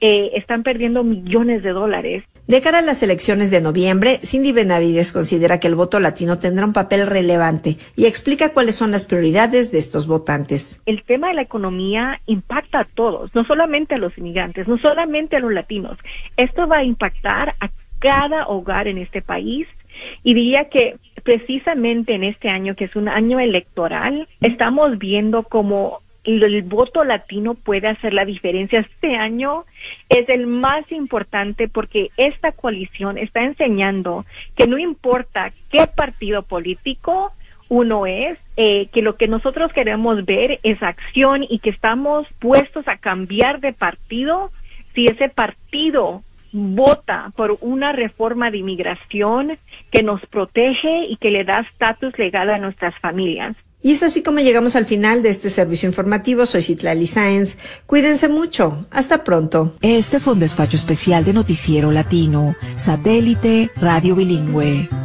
están perdiendo millones de dólares. De cara a las elecciones de noviembre, Cindy Benavides considera que el voto latino tendrá un papel relevante y explica cuáles son las prioridades de estos votantes. El tema de la economía impacta a todos, no solamente a los inmigrantes, no solamente a los latinos. Esto va a impactar a cada hogar en este país y diría que precisamente en este año, que es un año electoral, estamos viendo cómo el voto latino puede hacer la diferencia. Este año es el más importante porque esta coalición está enseñando que no importa qué partido político uno es, que lo que nosotros queremos ver es acción y que estamos puestos a cambiar de partido si ese partido vota por una reforma de inmigración que nos protege y que le da estatus legal a nuestras familias. Y es así como llegamos al final de este servicio informativo. Soy Citlali Sáenz. Cuídense mucho. Hasta pronto. Este fue un despacho especial de Noticiero Latino, Satélite Radio Bilingüe.